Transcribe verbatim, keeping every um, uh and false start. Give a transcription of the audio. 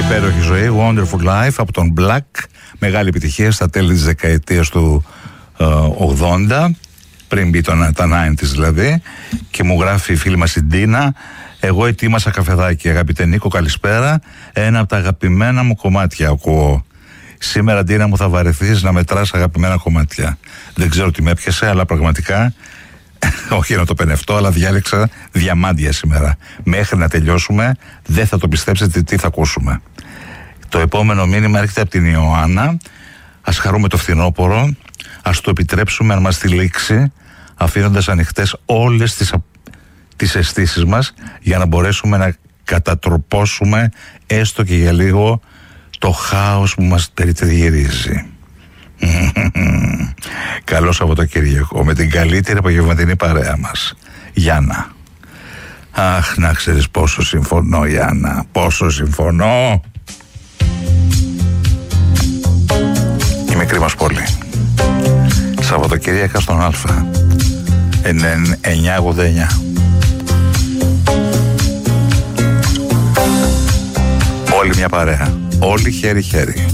υπέροχη ζωή, Wonderful Life από τον Black. Μεγάλη επιτυχία στα τέλη της δεκαετίας του ε, ογδόντα, πριν μπει τον, τα ενενήντα δηλαδή. Και μου γράφει η φίλη μας η Ντίνα: εγώ ετοίμασα καφεδάκι, αγαπητέ Νίκο, καλησπέρα. Ένα από τα αγαπημένα μου κομμάτια ακούω. Σήμερα, Ντίνα μου, θα βαρεθείς να μετράς αγαπημένα κομμάτια. Δεν ξέρω τι με έπιασε, αλλά πραγματικά όχι να το πενευτώ, αλλά διάλεξα διαμάντια σήμερα. Μέχρι να τελειώσουμε δεν θα το πιστέψετε τι θα ακούσουμε. Το επόμενο μήνυμα έρχεται από την Ιωάννα. Ας χαρούμε το φθινόπωρο, ας το επιτρέψουμε να μας τυλίξει, αφήνοντας ανοιχτές όλες τις, τις αισθήσεις μας, για να μπορέσουμε να κατατροπώσουμε έστω και για λίγο το χάος που μας περιτριγυρίζει. Καλό Σαββατοκύριακο με την καλύτερη απογευματινή παρέα μας, Γιάννα. Αχ, να ξέρεις πόσο συμφωνώ, Γιάννα, πόσο συμφωνώ. Η μικρή μας πόλη, Σαββατοκύριακα στον Αλφα εννιακόσια ογδόντα εννιά. Όλη μια παρέα, όλοι χέρι-χέρι.